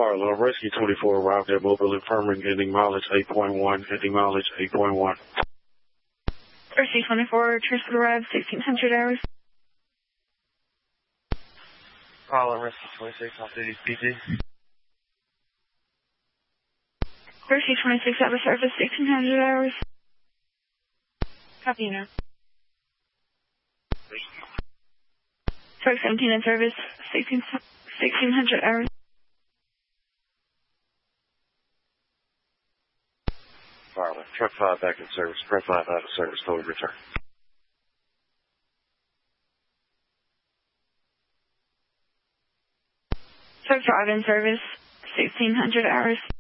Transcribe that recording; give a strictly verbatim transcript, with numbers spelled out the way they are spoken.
Fire alarm, Rescue twenty-four arrived at Mobile Infirmary, ending mileage eight point one, ending mileage eight point one. Rescue twenty-four, transport arrived, sixteen hundred hours. Fire alarm, Rescue twenty-six, off duty, P G. Rescue twenty-six, out of service, sixteen hundred hours. Copy, you know. Truck seventeen in service, sixteen hundred hours. Fireman, truck five back in service, truck five out of service, total return. Truck five in service, sixteen hundred hours.